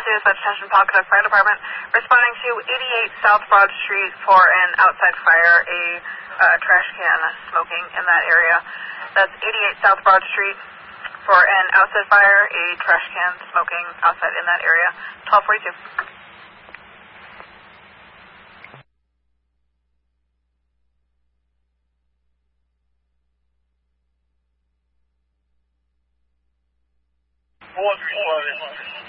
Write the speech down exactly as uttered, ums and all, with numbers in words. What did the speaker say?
Matthews, that's attention Pawcatuck Fire Department, responding to eighty-eight South Broad Street for an outside fire, a uh, trash can smoking in that area. That's eighty-eight South Broad Street for an outside fire, a trash can smoking outside in that area. twelve forty-two. One, one,